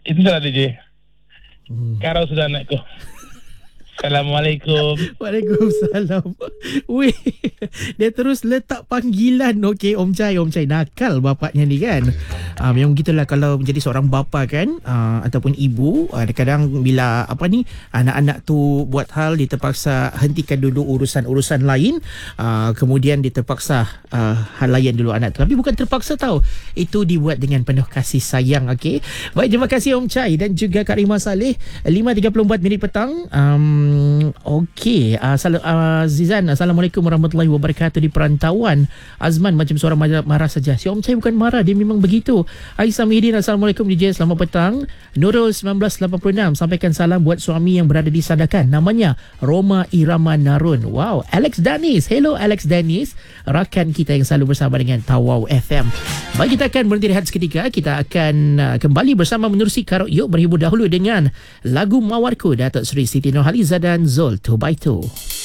Itu salah DJ. Hmm. Karau sudah anakku. Assalamualaikum. Waalaikumsalam. Weh, dia terus letak panggilan. Okey, Om Chai nakal bapaknya ni kan. Memang gitulah kalau menjadi seorang bapa kan, ataupun ibu, kadang bila anak-anak tu buat hal, dia terpaksa hentikan dulu urusan-urusan lain, kemudian dia terpaksa hal lain dulu anak tu. Tapi bukan terpaksa tau. Itu dibuat dengan penuh kasih sayang. Okey. Baik, terima kasih Om Chai dan juga Kak Rima Saleh. 5.34 minit petang. Okey, Zizan, Assalamualaikum warahmatullahi wabarakatuh. Di perantauan Azman macam suara marah saja. Si Om Chai bukan marah, dia memang begitu. Aisyah Muhyiddin, Assalamualaikum DJ, selamat petang. Nurul 1986, sampaikan salam buat suami yang berada di Sadakan, namanya Roma Irama Narun. Wow. Alex Danis, hello Alex Danis, rakan kita yang selalu bersama dengan Tawau FM. Baik, kita akan berhenti rehat seketika. Kita akan kembali bersama menerusi Karaoke. Yuk berhibur dahulu dengan lagu Mawarku Datuk Seri Siti Nurhaliza dan Zul 2x2.